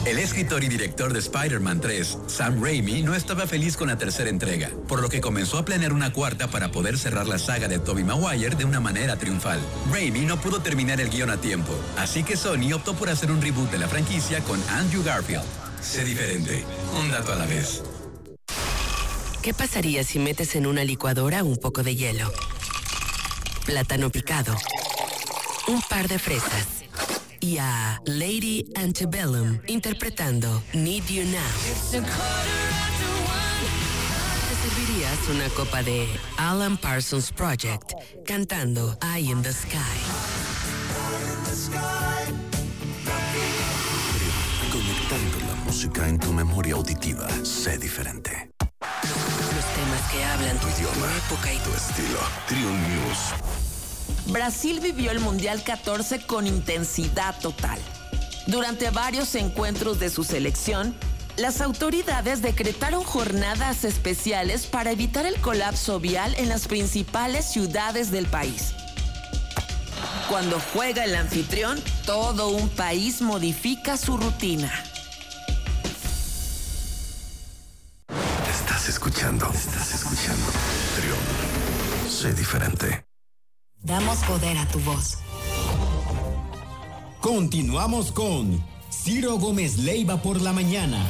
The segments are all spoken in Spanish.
El escritor y director de Spider-Man 3, Sam Raimi, no estaba feliz con la tercera entrega, por lo que comenzó a planear una cuarta para poder cerrar la saga de Tobey Maguire de una manera triunfal. Raimi no pudo terminar el guión a tiempo, así que Sony optó por hacer un reboot de la franquicia con Andrew Garfield. Sé diferente, un dato a la vez. ¿Qué pasaría si metes en una licuadora un poco de hielo, plátano picado, un par de fresas y a Lady Antebellum interpretando Need You Now? Te servirías una copa de Alan Parsons Project cantando Eye in the Sky. Conectando la música en tu memoria auditiva. Sé diferente. Los temas que hablan Tu idioma, tu época y tu estilo. Triun News. Brasil vivió el Mundial 14 con intensidad total. Durante varios encuentros de su selección, las autoridades decretaron jornadas especiales para evitar el colapso vial en las principales ciudades del país. Cuando juega el anfitrión, todo un país modifica su rutina. Estás escuchando Triun. Sé diferente. Damos poder a tu voz. Continuamos con Ciro Gómez Leiva por la mañana.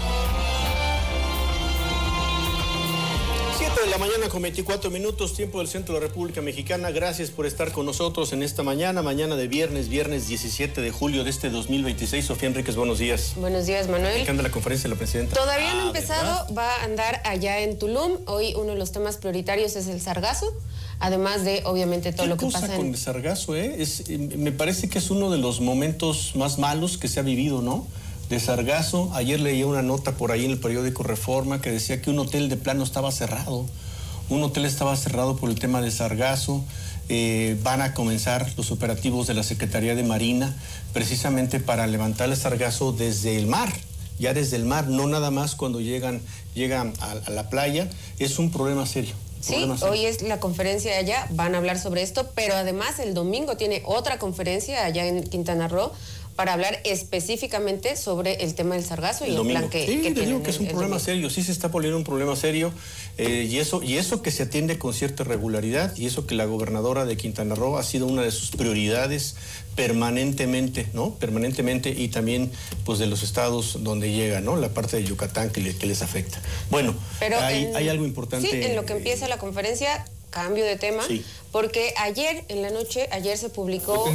7 de la mañana con 24 minutos, tiempo del centro de la República Mexicana. Gracias por estar con nosotros en esta mañana de viernes 17 de julio de este 2026. Sofía Enríquez, buenos días. Buenos días, Manuel. ¿Qué anda la conferencia de la presidenta? Todavía no ha empezado, ¿verdad? va a andar allá en Tulum. Hoy uno de los temas prioritarios es el sargazo, además de, obviamente, todo lo que pasa con el sargazo, me parece que es uno de los momentos más malos que se ha vivido, ¿no? De sargazo. Ayer leía una nota por ahí en el periódico Reforma que decía que un hotel de plano estaba cerrado. Un hotel estaba cerrado por el tema de sargazo. Van a comenzar los operativos de la Secretaría de Marina precisamente para levantar el sargazo desde el mar. Ya desde el mar, no nada más cuando llegan a la playa. Es un problema serio. Sí, hoy es la conferencia allá, van a hablar sobre esto, pero además el domingo tiene otra conferencia allá en Quintana Roo para hablar específicamente sobre el tema del sargazo y el plan que te tienen. digo que es un problema serio, sí se está poniendo un problema serio, y eso que se atiende con cierta regularidad, y eso que la gobernadora de Quintana Roo ha sido una de sus prioridades permanentemente, ¿no? Permanentemente, y también pues de los estados donde llega, ¿no? La parte de Yucatán que les afecta. Bueno, pero hay algo importante. Sí, en lo que empieza la conferencia, cambio de tema, sí. Porque ayer en la noche, se publicó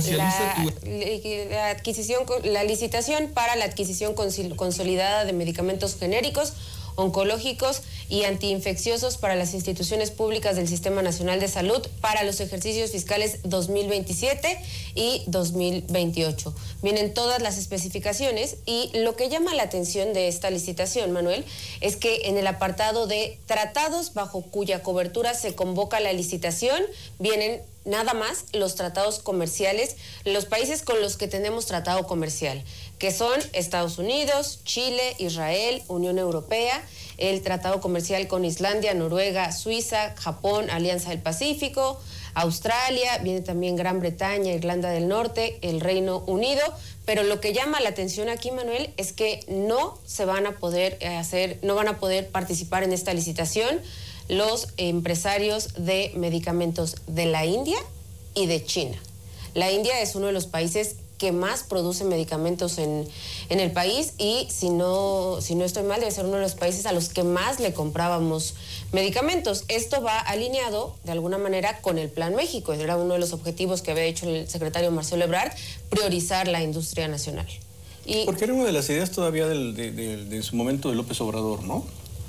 la licitación para la adquisición consolidada de medicamentos genéricos, oncológicos y antiinfecciosos para las instituciones públicas del Sistema Nacional de Salud para los ejercicios fiscales 2027 y 2028. Vienen todas las especificaciones, y lo que llama la atención de esta licitación, Manuel, es que en el apartado de tratados bajo cuya cobertura se convoca la licitación, vienen nada más los tratados comerciales, los países con los que tenemos tratado comercial, que son Estados Unidos, Chile, Israel, Unión Europea, el tratado comercial con Islandia, Noruega, Suiza, Japón, Alianza del Pacífico, Australia, viene también Gran Bretaña, Irlanda del Norte, el Reino Unido, pero lo que llama la atención aquí, Manuel, es que no van a poder participar en esta licitación los empresarios de medicamentos de la India y de China. La India es uno de los países que más produce medicamentos en el país, y si no estoy mal, debe ser uno de los países a los que más le comprábamos medicamentos. Esto va alineado de alguna manera con el Plan México. Era uno de los objetivos que había hecho el secretario Marcelo Ebrard, priorizar la industria nacional. Porque era una de las ideas todavía de su momento de López Obrador, ¿no?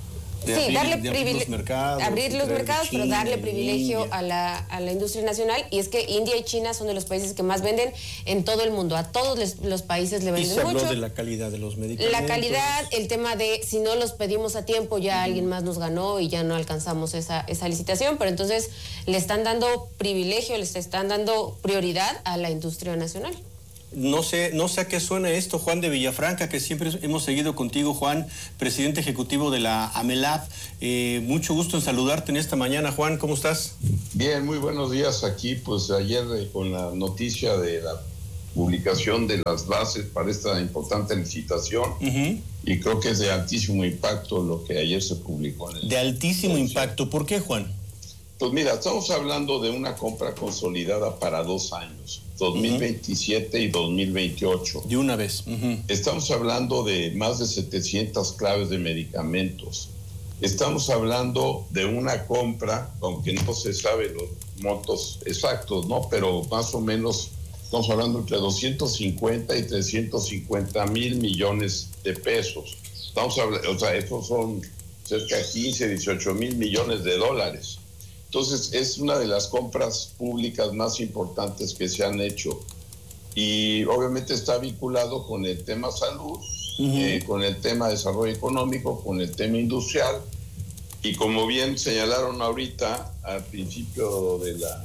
Abrir los mercados, pero darle privilegio a la industria nacional. Y es que India y China son de los países que más venden en todo el mundo. A todos los países le venden mucho. Y se habló de la calidad de los medicamentos. La calidad, el tema de si no los pedimos a tiempo, ya alguien más nos ganó y ya no alcanzamos esa licitación. Pero entonces le están dando privilegio, les están dando prioridad a la industria nacional. No sé a qué suena esto, Juan de Villafranca, que siempre hemos seguido contigo, Juan, presidente ejecutivo de la AMELAB. Mucho gusto en saludarte en esta mañana, Juan, ¿cómo estás? Bien, muy buenos días aquí, pues ayer con la noticia de la publicación de las bases para esta importante licitación. Y creo que es de altísimo impacto lo que ayer se publicó. De altísimo impacto. ¿Por qué, Juan? Pues mira, estamos hablando de una compra consolidada para 2 años, 2027 y 2028. De una vez. Estamos hablando de más de 700 claves de medicamentos. Estamos hablando de una compra, aunque no se sabe los montos exactos, ¿no? Pero más o menos estamos hablando entre 250 y 350 mil millones de pesos. Estamos hablando, o sea, estos son cerca de 15, 18 mil millones de dólares. Entonces, es una de las compras públicas más importantes que se han hecho. Y obviamente está vinculado con el tema salud, con el tema desarrollo económico, con el tema industrial. Y como bien señalaron ahorita, al principio de la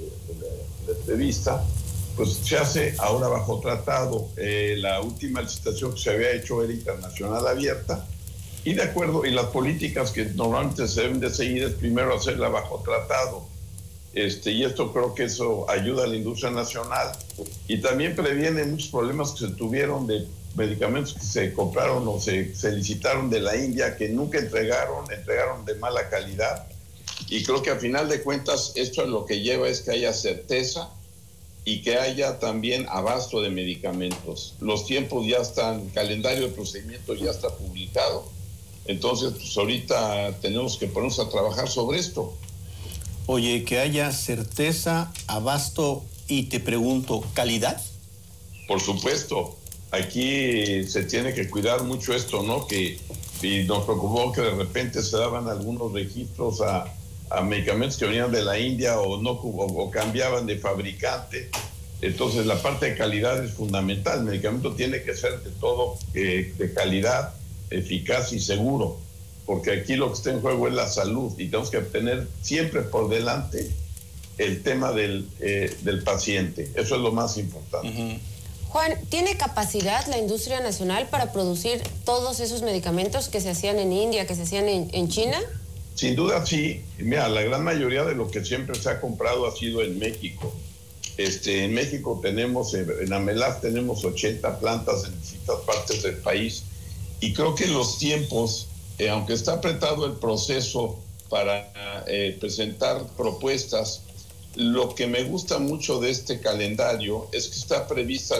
entrevista, pues se hace ahora bajo tratado. La última licitación que se había hecho era internacional abierta, y de acuerdo, y las políticas que normalmente se deben de seguir es primero hacerla bajo tratado. Y esto creo que eso ayuda a la industria nacional y también previene muchos problemas que se tuvieron de medicamentos que se compraron o se licitaron de la India, que nunca entregaron de mala calidad. Y creo que a final de cuentas esto es lo que lleva es que haya certeza y que haya también abasto de medicamentos. Los tiempos ya están, el calendario de procedimiento ya está publicado. Entonces, pues ahorita tenemos que ponernos a trabajar sobre esto. Oye, que haya certeza, abasto y te pregunto, ¿calidad? Por supuesto. Aquí se tiene que cuidar mucho esto, ¿no? Y nos preocupó que de repente se daban algunos registros a medicamentos que venían de la India o cambiaban de fabricante. Entonces la parte de calidad es fundamental. El medicamento tiene que ser de todo de calidad, eficaz y seguro, porque aquí lo que está en juego es la salud y tenemos que tener siempre por delante el tema del paciente. Eso es lo más importante. Juan, ¿tiene capacidad la industria nacional para producir todos esos medicamentos que se hacían en India, que se hacían en China? Sin duda sí. Mira, la gran mayoría de lo que siempre se ha comprado ha sido en México. En México tenemos, en Amelaz tenemos 80 plantas en distintas partes del país y creo que los tiempos, aunque está apretado el proceso para presentar propuestas, lo que me gusta mucho de este calendario es que está prevista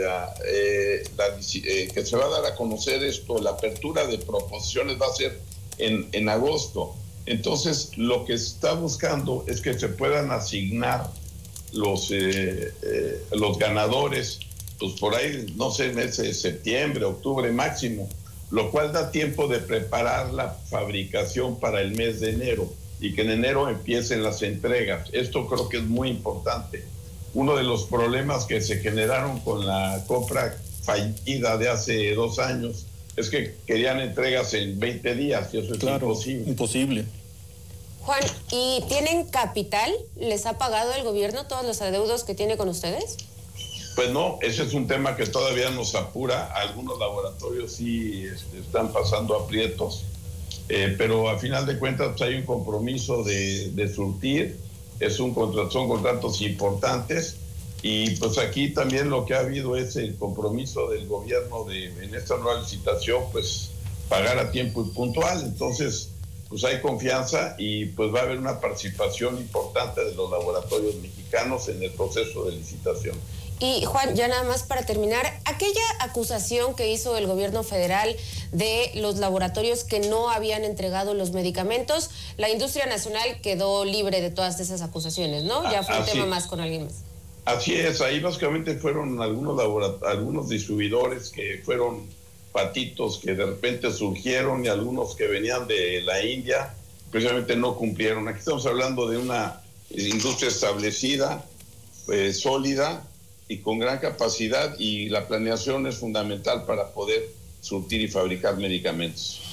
que se va a dar a conocer esto, la apertura de proposiciones va a ser en agosto. Entonces, lo que se está buscando es que se puedan asignar los ganadores, pues por ahí, no sé, meses de septiembre, octubre máximo, lo cual da tiempo de preparar la fabricación para el mes de enero y que en enero empiecen las entregas. Esto creo que es muy importante. Uno de los problemas que se generaron con la compra fallida de hace 2 años es que querían entregas en 20 días y eso es imposible. Juan, ¿y tienen capital? ¿Les ha pagado el gobierno todos los adeudos que tiene con ustedes? Pues no, ese es un tema que todavía nos apura. Algunos laboratorios sí están pasando aprietos. Pero a final de cuentas pues hay un compromiso de surtir, son contratos importantes y pues aquí también lo que ha habido es el compromiso del gobierno en esta nueva licitación pues pagar a tiempo y puntual. Entonces pues hay confianza y pues va a haber una participación importante de los laboratorios mexicanos en el proceso de licitación. Y Juan, ya nada más para terminar, aquella acusación que hizo el gobierno federal de los laboratorios que no habían entregado los medicamentos, la industria nacional quedó libre de todas esas acusaciones, ¿no? Ya fue un tema más con alguien más. Así es, ahí básicamente fueron algunos distribuidores que fueron patitos que de repente surgieron y algunos que venían de la India, precisamente no cumplieron. Aquí estamos hablando de una industria establecida, sólida, y con gran capacidad, y la planeación es fundamental para poder surtir y fabricar medicamentos.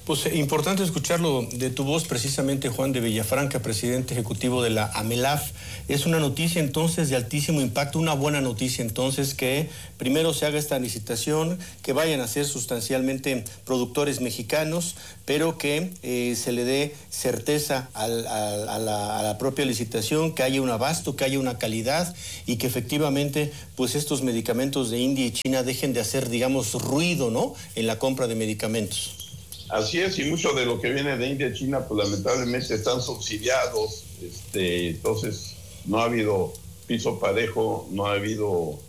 Pues importante escucharlo de tu voz, precisamente Juan de Villafranca, presidente ejecutivo de la AMELAF. Es una noticia entonces de altísimo impacto, una buena noticia entonces que primero se haga esta licitación, que vayan a ser sustancialmente productores mexicanos, pero que se le dé certeza a la propia licitación, que haya un abasto, que haya una calidad y que efectivamente pues estos medicamentos de India y China dejen de hacer, digamos, ruido, ¿no?, en la compra de medicamentos. Así es, y mucho de lo que viene de India y China, pues lamentablemente están subsidiados, entonces no ha habido piso parejo, no ha habido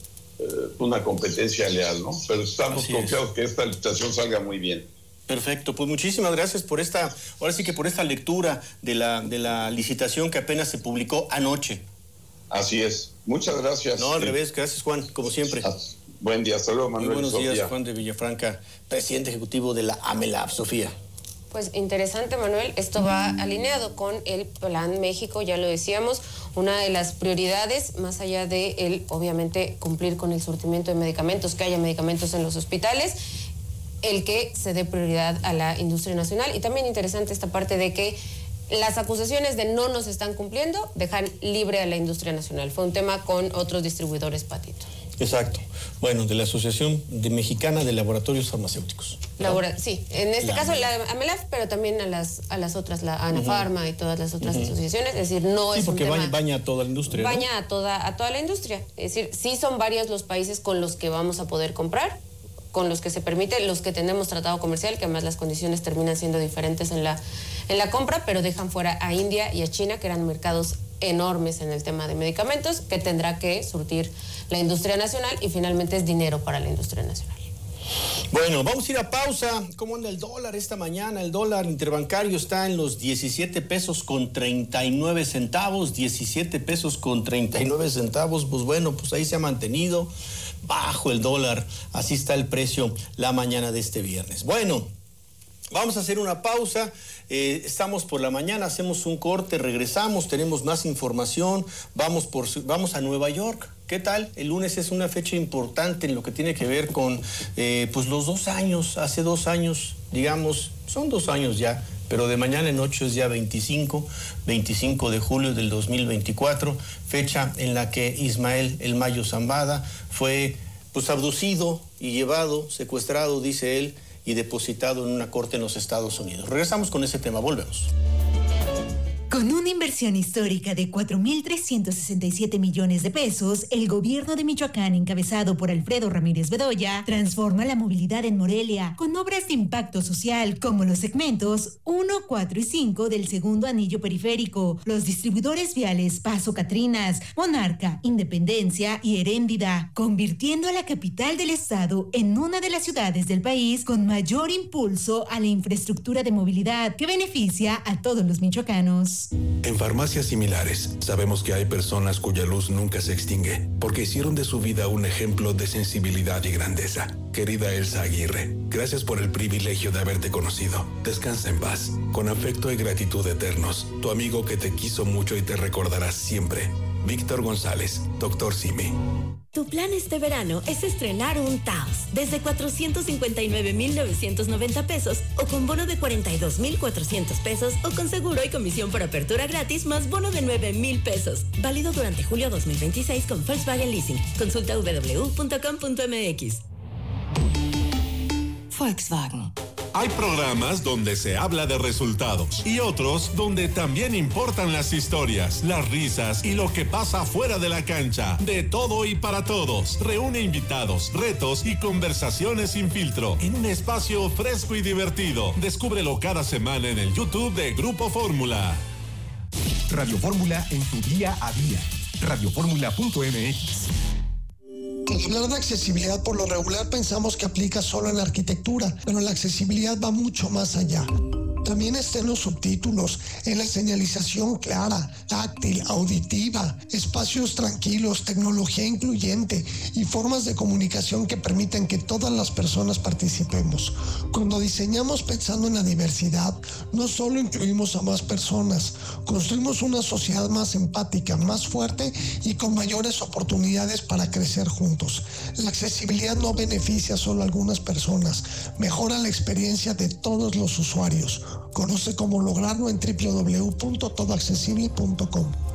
una competencia leal, ¿no? Pero estamos confiados que esta licitación salga muy bien. Perfecto, pues muchísimas gracias por ahora sí que por esta lectura de la licitación que apenas se publicó anoche. Así es, muchas gracias. No, al revés, gracias Juan, como siempre. Buen día, hasta luego, Manuel. Muy buenos días, Juan de Villafranca, presidente ejecutivo de la AMELAF. Sofía. Pues interesante, Manuel, esto va alineado con el Plan México, ya lo decíamos, una de las prioridades, más allá de el, obviamente, cumplir con el surtimiento de medicamentos, que haya medicamentos en los hospitales, el que se dé prioridad a la industria nacional. Y también interesante esta parte de que las acusaciones de no nos están cumpliendo dejan libre a la industria nacional. Fue un tema con otros distribuidores, Patito. Exacto. Bueno, de la Asociación Mexicana de Laboratorios Farmacéuticos. Sí, en este caso la AMELAF, pero también a las otras, la ANAFARMA y todas las otras asociaciones. Es decir, no es un tema... porque baña a toda la industria, baña, ¿no?, a toda la industria. Es decir, sí son varios los países con los que vamos a poder comprar, con los que se permite, los que tenemos tratado comercial, que además las condiciones terminan siendo diferentes en la compra, pero dejan fuera a India y a China, que eran mercados enormes en el tema de medicamentos, que tendrá que surtir la industria nacional y finalmente es dinero para la industria nacional. Bueno, vamos a ir a pausa. ¿Cómo anda el dólar esta mañana? El dólar interbancario está en los 17 pesos con 39 centavos, 17 pesos con 39 centavos. Pues bueno, pues ahí se ha mantenido bajo el dólar. Así está el precio la mañana de este viernes. Bueno, vamos a hacer una pausa. Estamos por la mañana, hacemos un corte, regresamos, tenemos más información, vamos a Nueva York. ¿Qué tal? El lunes es una fecha importante en lo que tiene que ver con pues los 2 años, hace 2 años, digamos, son 2 años ya, pero de mañana en 8 es ya 25 de julio del 2024, fecha en la que Ismael El Mayo Zambada fue pues abducido y llevado, secuestrado, dice él, y depositado en una corte en los Estados Unidos. Regresamos con ese tema, volvemos. Con una inversión histórica de 4,367 millones de pesos, el gobierno de Michoacán, encabezado por Alfredo Ramírez Bedoya, transforma la movilidad en Morelia con obras de impacto social como los segmentos 1, 4 y 5 del segundo anillo periférico, los distribuidores viales Paso Catrinas, Monarca, Independencia y Heréndida, convirtiendo a la capital del estado en una de las ciudades del país con mayor impulso a la infraestructura de movilidad que beneficia a todos los michoacanos. En farmacias similares, sabemos que hay personas cuya luz nunca se extingue, porque hicieron de su vida un ejemplo de sensibilidad y grandeza. Querida Elsa Aguirre, gracias por el privilegio de haberte conocido. Descansa en paz. Con afecto y gratitud eternos, tu amigo que te quiso mucho y te recordará siempre. Víctor González, Dr. Simi. Tu plan este verano es estrenar un Taos desde 459,990 pesos o con bono de 42,400 pesos o con seguro y comisión por apertura gratis más bono de 9,000 pesos. Válido durante julio 2026 con Volkswagen Leasing. Consulta www.com.mx. Volkswagen. Hay programas donde se habla de resultados y otros donde también importan las historias, las risas y lo que pasa fuera de la cancha. De todo y para todos. Reúne invitados, retos y conversaciones sin filtro en un espacio fresco y divertido. Descúbrelo cada semana en el YouTube de Grupo Fórmula. Radio Fórmula en tu día a día. Radioformula.mx. Al hablar de accesibilidad, por lo regular pensamos que aplica solo en la arquitectura, pero la accesibilidad va mucho más allá. también está en los subtítulos, en la señalización clara, táctil, auditiva, espacios tranquilos, tecnología incluyente y formas de comunicación que permiten que todas las personas participemos. Cuando diseñamos pensando en la diversidad, no solo incluimos a más personas, construimos una sociedad más empática, más fuerte y con mayores oportunidades para crecer juntos. La accesibilidad no beneficia solo a algunas personas, mejora la experiencia de todos los usuarios. Conoce cómo lograrlo en www.todoaccesible.com.